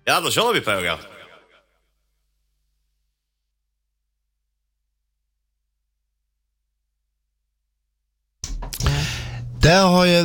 Ja, då kör vi på, ja. Där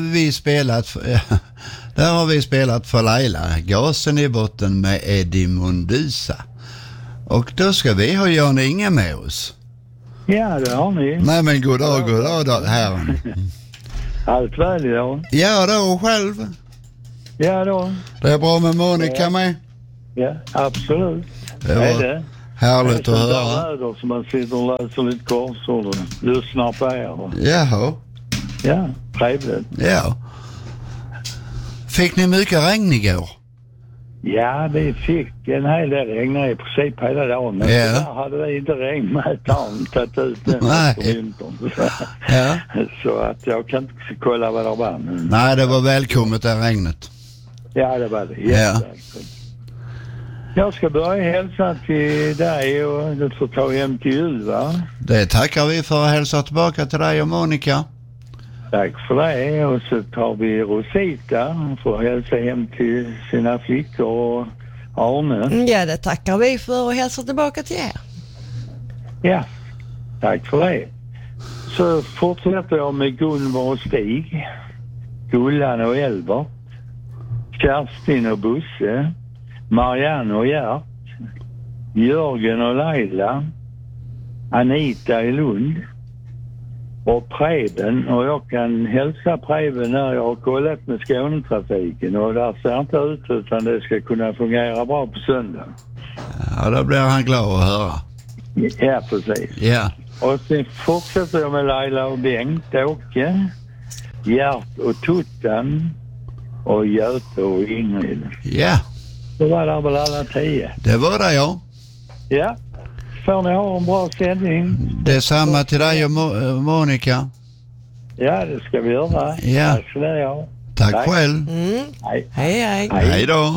har vi spelat för Laila. Gasen i botten med Eddie Mondusa. Och då ska vi ha Jan Inge med oss. Ja, det har ni. Nej, men god dag då, här. Allt väl idag? Ja då, själv. Ja då. Det är bra med Monica med? Ja, absolut. Det var det. härligt att höra. Det är som man sitter och läser lite korsord och lyssnar på er. Jaha. Ja, trevligt. Ja. Fick ni mycket regn igår? Ja, vi fick en hel del regn i princip hela dagen. Men där hade vi inte regnmätaren tagit ut den efter vintern. Ja. Så att jag kan inte kolla vad det var. Nej, det var välkommet det regnet. Ja, det var det. Jättevälkommet. Jag ska börja hälsa till dig och du får ta hem till jul, va? Det tackar vi för att hälsa tillbaka till dig och Monica. Tack för det. Och så tar vi Rosita. Hon får hälsa hem till sina flickor och Arne. Ja, det tackar vi för och hälsa tillbaka till er. Ja, tack för det. Så fortsätter jag med Gunvor och Stig, Gullan och Elbert, Kerstin och Busse, Marianne och Gert, Jörgen och Laila, Anita i Lund och Preben. Och jag kan hälsa Preben när jag har kollat med Skånetrafiken och där ser inte ut utan det ska kunna fungera bra på söndag. Ja, då blir han glad att höra. Ja, precis. Ja. Och sen fortsätter jag med Laila och Bengt, Åke, Gert och Tuttan och Göte och Ingrid. Ja. Det var där väl alla 10. Det var det, ja. Ja. Får ni ha en bra sändning. Det är samma till dig och Monica. Ja, det ska vi göra. Ja. Tack för det, ja. Tack själv. Hej. Hej. Hej då.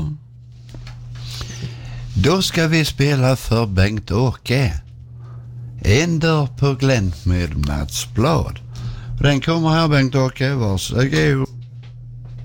Då ska vi spela för Bengt-Åke. En dörr på glänt med Mats Blad. Den kommer här, Bengt-Åke. Varsågod.